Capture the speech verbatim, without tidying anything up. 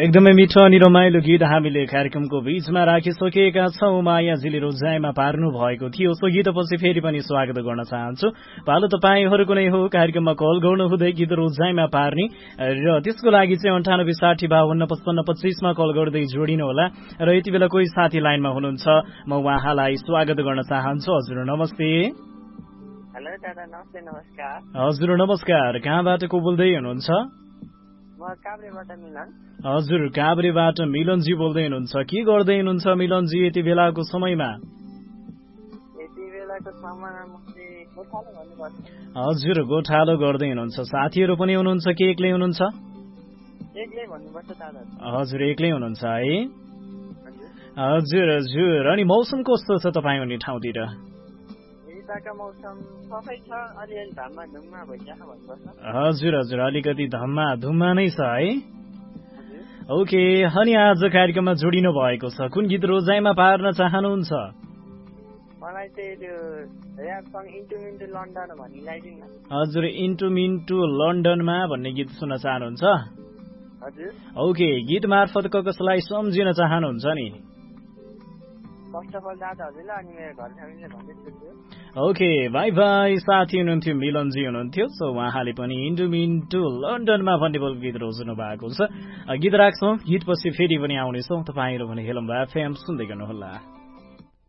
एकदमै मिठो अनि रमाइलो गीत हामीले कार्यक्रमको बीचमा राखिसकेका छौं। मायाजीले रोजाइमा पार्नु भएको थियो। सो गीतपछि फेरि पनि स्वागत गर्न चाहन्छु। पालो तपाईँहरूको नै हो कार्यक्रममा कल गर्नुहुँदै गीत रोजाइमा पार्ने र त्यसको लागि चाहिँ अन्ठानब्बे साठी बाहन्न पचपन्न पच्चिसमा कल गर्दै जोडिनुहोला। र यति बेला कोही साथी लाइनमा हुनुहुन्छ, म उहाँलाई स्वागत गर्न चाहन्छु। हजुर नमस्ते। हेलो दादा, नमस्ते। नमस्कार। हजुर नमस्कार। कहाँबाट को बोल्दै हुनुहुन्छ? म काभ्रेबाट मिलन। हजुर काभ्रेबाट मिलनजी बोल्दै हुनुहुन्छ। के गर्दै हुनुहुन्छ मिलनजी यति बेलाको समयमा? यति बेलाको समयमा गोठालो गर्नुपर्छ। हजुर गोठालो गर्दै हुनुहुन्छ। साथीहरू पनि हुनुहुन्छ कि एक्लै हुनुहुन्छ? एक्लै भन्नुपर्छ दादा। हजुर एक्लै हुनुहुन्छ है? हजुर हजुर। अनि मौसम कस्तो छ तपाईँ हुने ठाउँतिर? यताको मौसम सफै छ, अलिअलि धम्मा धुम्मा भइरहेको भन्नुपर्छ। हजुर हजुर, अलिकति धम्मा धुम्मा नै छ है? ओके। अनि आज कार्यक्रममा जोडिनु भएको छ, कुन गीत रोजाइमा पार्न चाहनुहुन्छ? मलाई चाहिँ त्यो र्याप सङ इन्टु मिन्टु लन्डन भन्ने लगाइदिनु न। हजुर, इन्टु मिन्टु लन्डनमा भन्ने गीत सुन्न चाहनुहुन्छ? हजुर। ओके, गीत मार्फत कसलाई सम्झिन चाहनुहुन्छ नि? फर्स्ट अफ अल दादा हजुरलाई अनि मेरो घर फ्यामिलीले भन्दै छु। Okay, by by. साथी हुनुहुन्थ्यो मिलनजी हुनुहुन्थ्यो। सो उहाँले पनि इन्टु मिन्टु लन्डनमा भन्ने बोल गीत रोज्नु भएको छ। गीत राख्छौँ, गीतपछि फेरि पनि आउनेछौँ। तपाईँहरू भने हेलम्बा एफएम सुन्दै गर्नुहोला।